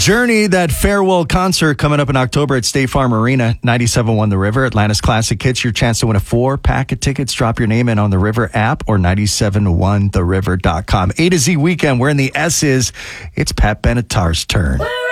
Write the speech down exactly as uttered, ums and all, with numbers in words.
Journey, that farewell concert coming up in October at State Farm Arena, ninety-seven point one The River, Atlanta's Classic Hits. Your chance to win a four-pack of tickets. Drop your name in on the River app or ninety-seven one the river dot com. A to Z weekend, where in the S is, it's Pat Benatar's turn.